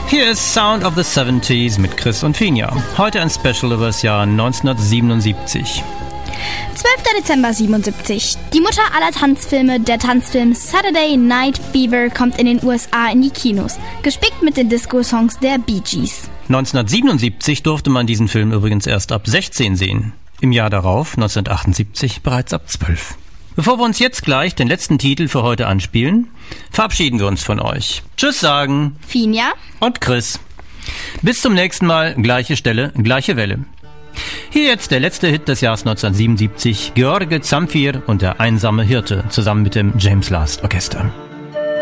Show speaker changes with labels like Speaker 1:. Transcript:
Speaker 1: Hier ist Sound of the 70s mit Chris und Finja. Heute ein Special über das Jahr 1977.
Speaker 2: 12. Dezember 77. Die Mutter aller Tanzfilme, der Tanzfilm Saturday Night Fever, kommt in den USA in die Kinos, gespickt mit den Disco-Songs der Bee Gees.
Speaker 1: 1977 durfte man diesen Film übrigens erst ab 16 sehen. Im Jahr darauf, 1978, bereits ab 12. Bevor wir uns jetzt gleich den letzten Titel für heute anspielen, verabschieden wir uns von euch. Tschüss sagen
Speaker 2: Finja
Speaker 1: und Chris. Bis zum nächsten Mal, gleiche Stelle, gleiche Welle. Hier jetzt der letzte Hit des Jahres 1977, George Zamfir und der einsame Hirte, zusammen mit dem James Last Orchester.